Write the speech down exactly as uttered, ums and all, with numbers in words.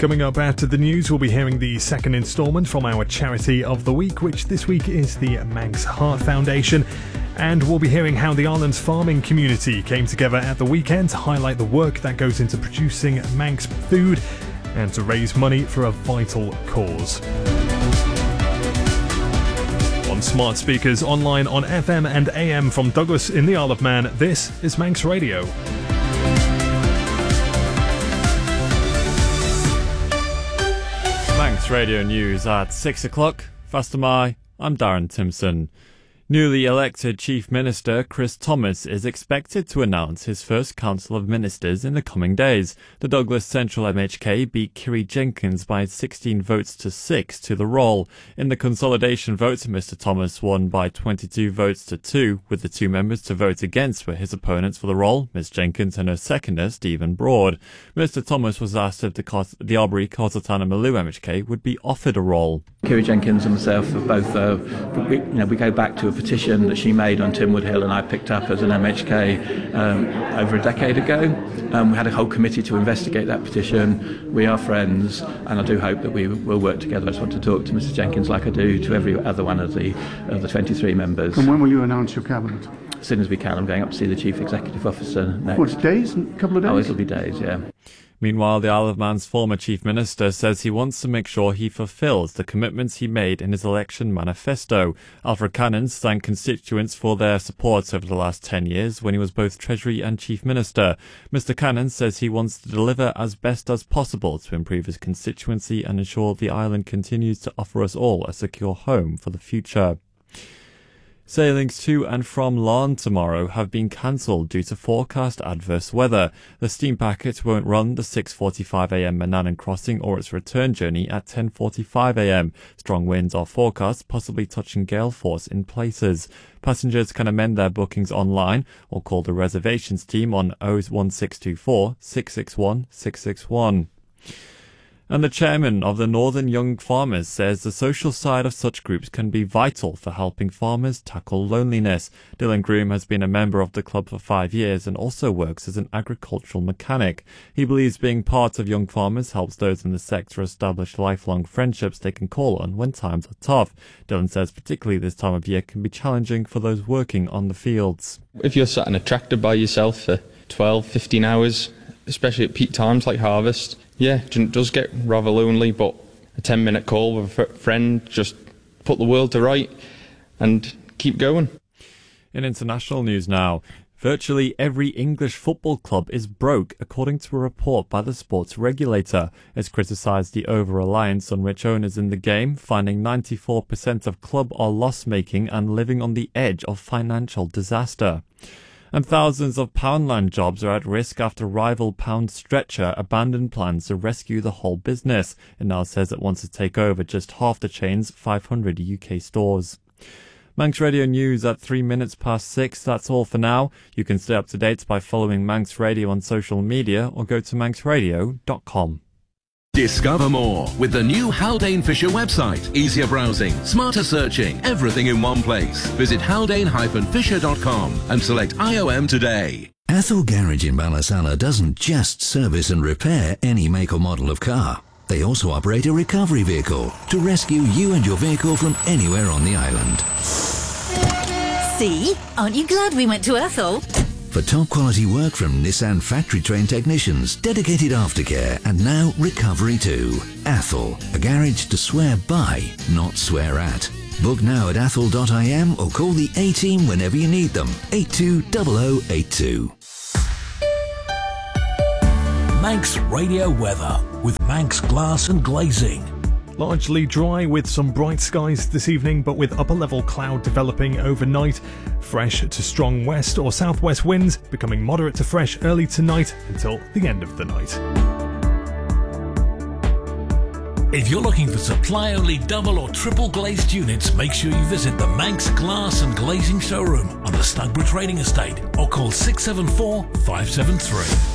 Coming up after the news, we'll be hearing the second instalment from our charity of the week, which this week is the Manx Heart Foundation. And we'll be hearing how the island's farming community came together at the weekend to highlight the work that goes into producing Manx food and to raise money for a vital cause. On smart speakers, online on F M and A M from Douglas in the Isle of Man, this is Manx Radio. Manx Radio News at six o'clock. First am I, I'm Darren Timpson. Newly elected Chief Minister Chris Thomas is expected to announce his first Council of Ministers in the coming days. The Douglas Central M H K beat Kiri Jenkins by sixteen votes to six to the role. In the consolidation vote, Mr Thomas won by twenty-two votes to two, with the two members to vote against were his opponents for the role, Miss Jenkins and her seconder, Stephen Broad. Mr Thomas was asked if the, Cos- the Albury, Corsletana Maloo M H K would be offered a role. Kiri Jenkins and myself have both, uh, we, you know, we go back to a petition that she made on Tynwood Hill and I picked up as an M H K um, over a decade ago. Um, we had a whole committee to investigate that petition. We are friends and I do hope that we will work together. I just want to talk to Missus Jenkins like I do to every other one of the, of the twenty-three members. And when will you announce your cabinet? As soon as we can. I'm going up to see the Chief Executive Officer next. What, days? A couple of days? Oh, it'll be days, yeah. Meanwhile, the Isle of Man's former Chief Minister says he wants to make sure he fulfills the commitments he made in his election manifesto. Alfred Cannons thanked constituents for their support over the last ten years when he was both Treasury and Chief Minister. Mister Cannons says he wants to deliver as best as possible to improve his constituency and ensure the island continues to offer us all a secure home for the future. Sailings to and from Larne tomorrow have been cancelled due to forecast adverse weather. The steam packet won't run the six forty-five a m Manannan crossing or its return journey at ten forty-five a m. Strong winds are forecast, possibly touching gale force in places. Passengers can amend their bookings online or call the reservations team on oh one six two four, six six one, six six one. And the chairman of the Northern Young Farmers says the social side of such groups can be vital for helping farmers tackle loneliness. Dylan Groom has been a member of the club for five years and also works as an agricultural mechanic. He believes being part of Young Farmers helps those in the sector establish lifelong friendships they can call on when times are tough. Dylan says particularly this time of year can be challenging for those working on the fields. If you're sat in a tractor by yourself for twelve, fifteen hours, especially at peak times like harvest, yeah, it does get rather lonely, but a ten minute call with a friend, just put the world to right and keep going. In international news now, virtually every English football club is broke, according to a report by the sports regulator. It's criticised the over-reliance on rich owners in the game, finding ninety-four percent of club are loss-making and living on the edge of financial disaster. And thousands of Poundland jobs are at risk after rival Pound Stretcher abandoned plans to rescue the whole business. It now says it wants to take over just half the chain's five hundred U K stores. Manx Radio News at three minutes past six. That's all for now. You can stay up to date by following Manx Radio on social media or go to manx radio dot com. Discover more with the new Haldane Fisher website. Easier browsing, smarter searching, everything in one place. Visit haldane dash fisher dot com and select I O M today. Athol Garage in Ballasalla doesn't just service and repair any make or model of car. They also operate a recovery vehicle to rescue you and your vehicle from anywhere on the island. See? Aren't you glad we went to Athol? For top quality work from Nissan factory trained technicians, dedicated aftercare, and now recovery too. Athol, a garage to swear by, not swear at. Book now at athol dot I M or call the A team whenever you need them. eight two zero zero eight two. Manx Radio weather with Manx Glass and Glazing. Largely dry with some bright skies this evening, but with upper level cloud developing overnight. Fresh to strong west or southwest winds, becoming moderate to fresh early tonight until the end of the night. If you're looking for supply-only double or triple glazed units, make sure you visit the Manx Glass and Glazing showroom on the Snugborough Trading Estate or call six seven four, five seven three.